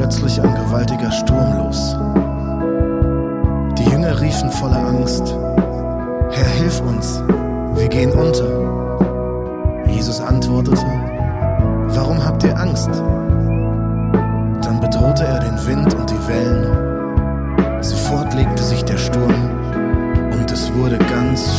plötzlich ein gewaltiger Sturm los. Die Jünger riefen voller Angst: Herr, hilf uns, wir gehen unter. Jesus antwortete: Warum habt ihr Angst? Dann bedrohte er den Wind und die Wellen. Sofort legte sich der Sturm und es wurde ganz